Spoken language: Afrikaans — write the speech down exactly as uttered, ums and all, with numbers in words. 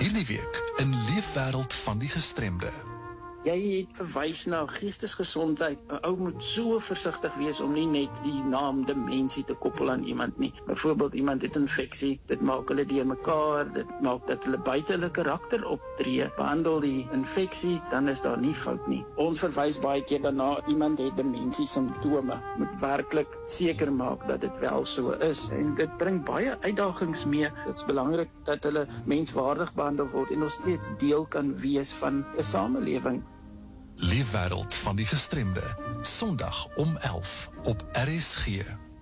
Hierdie week in Leefwêreld van die Gestremde. Jy het verwys na geestesgesondheid. 'n Ou moet so versigtig wees om nie net die naam demensie te koppel aan iemand nie. Byvoorbeeld iemand het 'n infeksie, dit maak hulle deurmekaar, dit maak dat hulle buite hulle karakter optree. Behandel die infeksie, dan is daar nie fout nie. Ons verwys baie keer daarna iemand het demensie simptome. Moet werklik seker maak dat dit wel so is. En dit bring baie uitdagings mee. Dit is belangrik dat hulle menswaardig behandel word en nog steeds deel kan wees van 'n samelewing. Leefwêreld van die Gestremde, Sondag om elf op R S G.